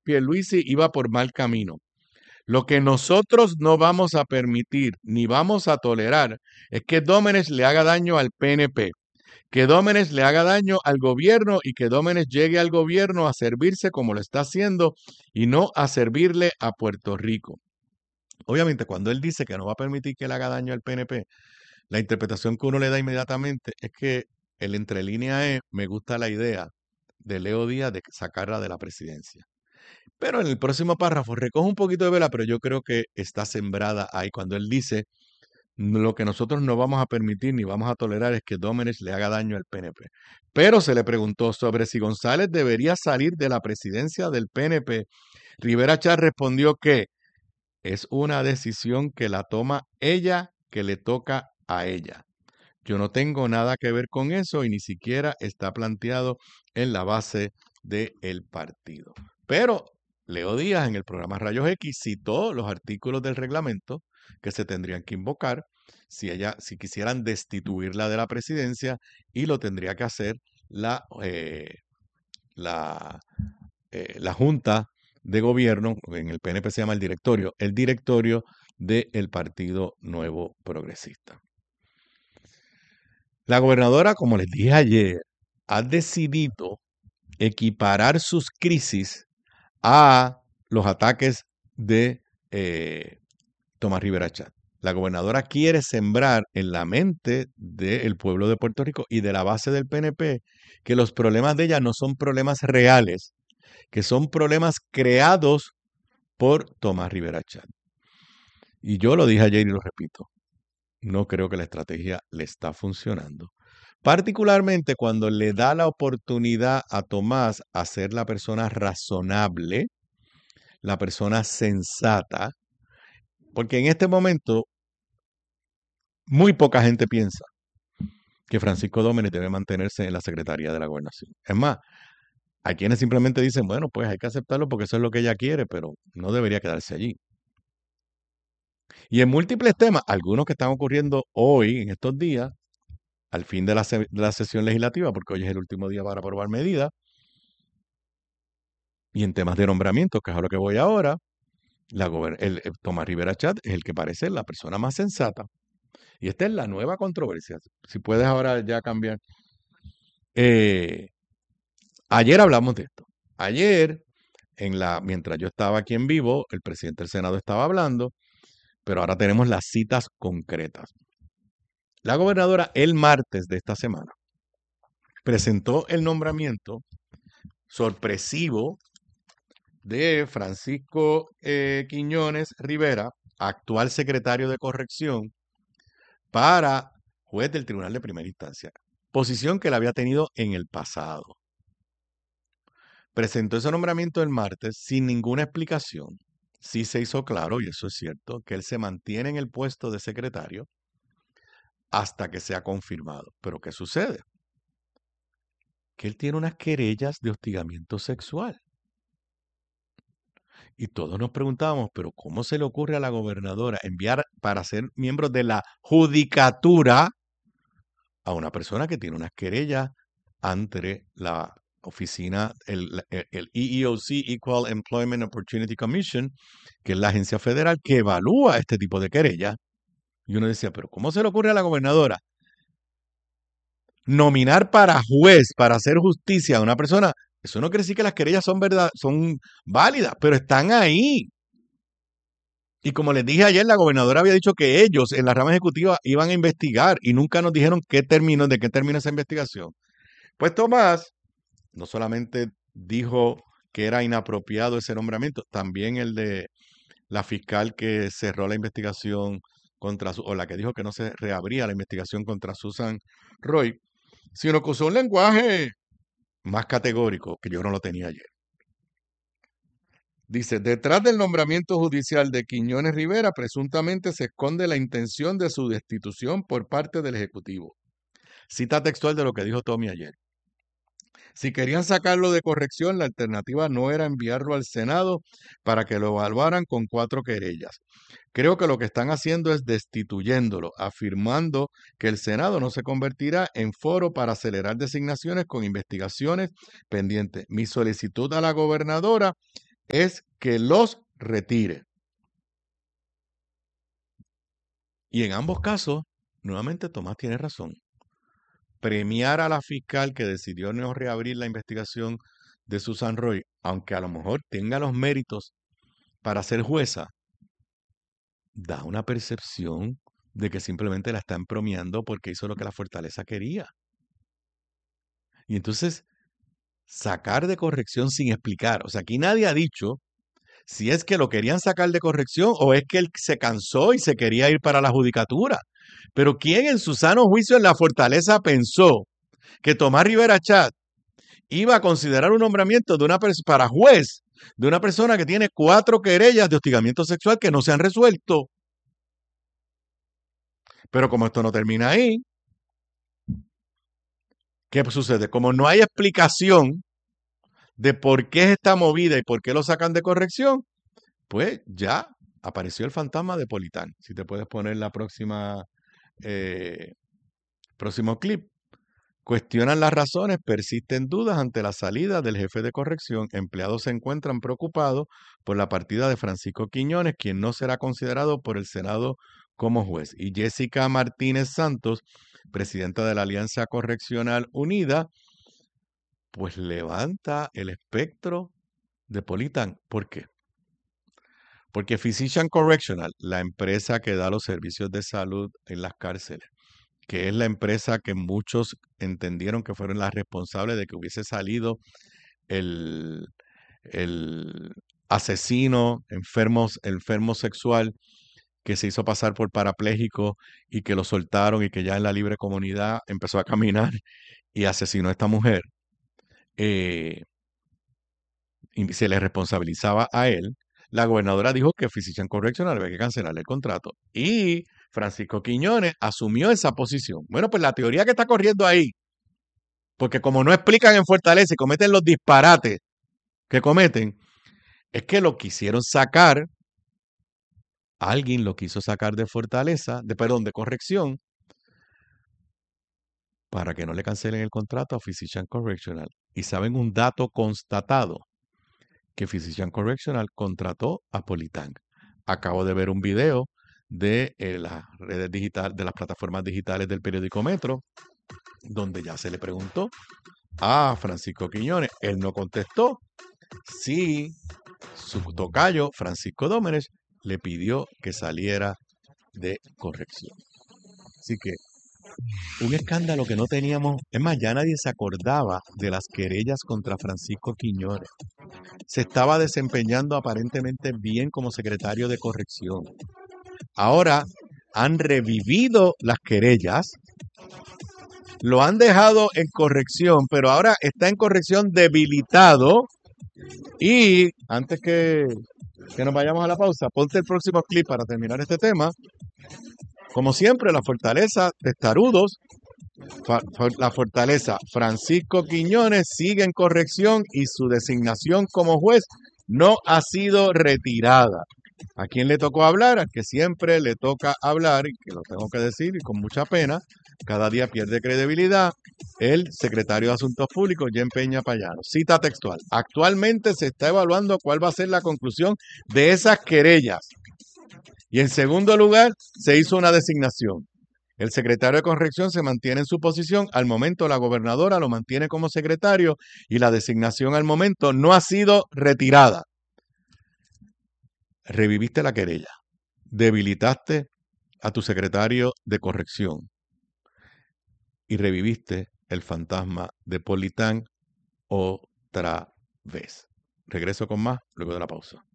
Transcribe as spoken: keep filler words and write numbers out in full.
Pierluisi iba por mal camino. Lo que nosotros no vamos a permitir ni vamos a tolerar es que Domenech le haga daño al P N P, que Domenech le haga daño al gobierno y que Domenech llegue al gobierno a servirse como lo está haciendo y no a servirle a Puerto Rico. Obviamente, cuando él dice que no va a permitir que le haga daño al P N P, la interpretación que uno le da inmediatamente es que el entre línea es, me gusta la idea de Leo Díaz de sacarla de la presidencia. Pero en el próximo párrafo recoge un poquito de vela, pero yo creo que está sembrada ahí cuando él dice, lo que nosotros no vamos a permitir ni vamos a tolerar es que Domenech le haga daño al P N P. Pero se le preguntó sobre si González debería salir de la presidencia del P N P. Rivera Chat respondió que es una decisión que la toma ella, que le toca a ella. Yo no tengo nada que ver con eso y ni siquiera está planteado en la base del partido. Pero Leo Díaz en el programa Rayos X citó los artículos del reglamento que se tendrían que invocar si ella, si quisieran destituirla de la presidencia, y lo tendría que hacer la, eh, la, eh, la Junta de Gobierno, en el P N P se llama el directorio, el directorio del Partido Nuevo Progresista. La gobernadora, como les dije ayer, ha decidido equiparar sus crisis a los ataques de eh, Tomás Rivera Chat. La gobernadora quiere sembrar en la mente del pueblo de Puerto Rico y de la base del P N P que los problemas de ella no son problemas reales, que son problemas creados por Tomás Rivera Chat. Y yo lo dije ayer y lo repito, no creo que la estrategia le está funcionando. Particularmente cuando le da la oportunidad a Tomás a ser la persona razonable, la persona sensata, porque en este momento muy poca gente piensa que Francisco Domenech debe mantenerse en la Secretaría de la Gobernación. Es más, hay quienes simplemente dicen, bueno, pues hay que aceptarlo porque eso es lo que ella quiere, pero no debería quedarse allí. Y en múltiples temas, algunos que están ocurriendo hoy, en estos días, al fin de la, se- de la sesión legislativa, porque hoy es el último día para aprobar medidas, y en temas de nombramiento, que es a lo que voy ahora, la gober- el, el Tomás Rivera Chat es el que parece la persona más sensata. Y esta es la nueva controversia. Si puedes ahora ya cambiar. Eh, ayer hablamos de esto. Ayer, en la, mientras yo estaba aquí en vivo, el presidente del Senado estaba hablando, pero ahora tenemos las citas concretas. La gobernadora el martes de esta semana presentó el nombramiento sorpresivo de Francisco eh, Quiñones Rivera, actual secretario de Corrección, para juez del Tribunal de Primera Instancia, posición que él había tenido en el pasado. Presentó ese nombramiento el martes sin ninguna explicación. Sí se hizo claro, y eso es cierto, que él se mantiene en el puesto de secretario hasta que sea confirmado. Pero ¿qué sucede? Que él tiene unas querellas de hostigamiento sexual. Y todos nos preguntábamos, pero ¿cómo se le ocurre a la gobernadora enviar para ser miembro de la judicatura a una persona que tiene unas querellas ante la oficina, el, el, el E E O C, Equal Employment Opportunity Commission, que es la agencia federal que evalúa este tipo de querellas? Y uno decía, pero ¿cómo se le ocurre a la gobernadora nominar para juez, para hacer justicia a una persona? Eso no quiere decir que las querellas son verdad, son válidas, pero están ahí. Y como les dije ayer, la gobernadora había dicho que ellos en la rama ejecutiva iban a investigar y nunca nos dijeron qué término, de qué terminó esa investigación. Pues Tomás no solamente dijo que era inapropiado ese nombramiento, también el de la fiscal que cerró la investigación contra, o la que dijo que no se reabría la investigación contra Susan Roy, sino que usó un lenguaje más categórico que yo no lo tenía ayer. Dice, detrás del nombramiento judicial de Quiñones Rivera presuntamente se esconde la intención de su destitución por parte del Ejecutivo. Cita textual de lo que dijo Tommy ayer. Si querían sacarlo de corrección, la alternativa no era enviarlo al Senado para que lo evaluaran con cuatro querellas. Creo que lo que están haciendo es destituyéndolo, afirmando que el Senado no se convertirá en foro para acelerar designaciones con investigaciones pendientes. Mi solicitud a la gobernadora es que los retire. Y en ambos casos, nuevamente Tomás tiene razón. Premiar a la fiscal que decidió no reabrir la investigación de Susan Roy, aunque a lo mejor tenga los méritos para ser jueza, da una percepción de que simplemente la están premiando porque hizo lo que la Fortaleza quería. Y entonces, sacar de corrección sin explicar. O sea, aquí nadie ha dicho si es que lo querían sacar de corrección o es que él se cansó y se quería ir para la judicatura. Pero ¿quién en su sano juicio en la Fortaleza pensó que Tomás Rivera Chat iba a considerar un nombramiento de una para juez de una persona que tiene cuatro querellas de hostigamiento sexual que no se han resuelto? Pero como esto no termina ahí, ¿qué sucede? Como no hay explicación de por qué es esta movida y por qué lo sacan de corrección, pues ya apareció el fantasma de Politán. Si te puedes poner la próxima, eh, próximo clip. Cuestionan las razones, persisten dudas ante la salida del jefe de corrección. Empleados se encuentran preocupados por la partida de Francisco Quiñones, quien no será considerado por el Senado como juez. Y Jessica Martínez Santos, presidenta de la Alianza Correccional Unida, pues levanta el espectro de Politán. ¿Por qué? Porque Physician Correctional, la empresa que da los servicios de salud en las cárceles, que es la empresa que muchos entendieron que fueron las responsables de que hubiese salido el, el asesino enfermo, enfermo sexual que se hizo pasar por parapléjico y que lo soltaron y que ya en la libre comunidad empezó a caminar y asesinó a esta mujer. Eh, y se le responsabilizaba a él. La gobernadora dijo que Physician Correctional había que cancelarle el contrato. Y Francisco Quiñones asumió esa posición. Bueno, pues la teoría que está corriendo ahí, porque como no explican en Fortaleza y cometen los disparates que cometen, es que lo quisieron sacar, alguien lo quiso sacar de Fortaleza, de perdón, de corrección, para que no le cancelen el contrato a Physician Correctional. Y saben un dato constatado, que Physician Correctional contrató a Politán. Acabo de ver un video de eh, las redes digitales, de las plataformas digitales del periódico Metro, donde ya se le preguntó a Francisco Quiñones. Él no contestó si su tocayo, Francisco Dómenes, le pidió que saliera de corrección. Así que un escándalo que no teníamos, es más, ya nadie se acordaba de las querellas contra Francisco Quiñones. Se estaba desempeñando aparentemente bien como secretario de corrección. Ahora han revivido las querellas, lo han dejado en corrección, pero ahora está en corrección debilitado. Y antes que, que nos vayamos a la pausa, ponte el próximo clip para terminar este tema. Como siempre, la fortaleza testarudos, la fortaleza Francisco Quiñones sigue en corrección y su designación como juez no ha sido retirada. ¿A quién le tocó hablar? Al que siempre le toca hablar, y que lo tengo que decir y con mucha pena, cada día pierde credibilidad, el secretario de Asuntos Públicos, Jen Peña Payano. Cita textual. Actualmente se está evaluando cuál va a ser la conclusión de esas querellas. Y en segundo lugar, se hizo una designación. El secretario de corrección se mantiene en su posición. Al momento, la gobernadora lo mantiene como secretario y la designación al momento no ha sido retirada. Reviviste la querella. Debilitaste a tu secretario de corrección y reviviste el fantasma de Politán otra vez. Regreso con más luego de la pausa.